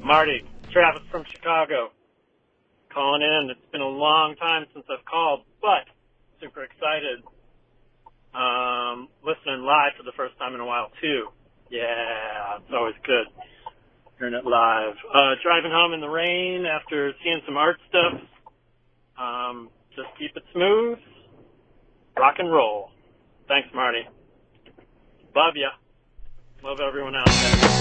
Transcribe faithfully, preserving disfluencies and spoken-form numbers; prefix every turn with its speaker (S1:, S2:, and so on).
S1: Marty, Travis from Chicago, calling in. It's been a long time since I've called, but super excited. Um, listening live for the first time in a while, too. Yeah, it's always good hearing it live. Uh, driving home in the rain after seeing some art stuff. Um, just keep it smooth. Rock and roll. Thanks, Marty. Love ya. Love everyone out there.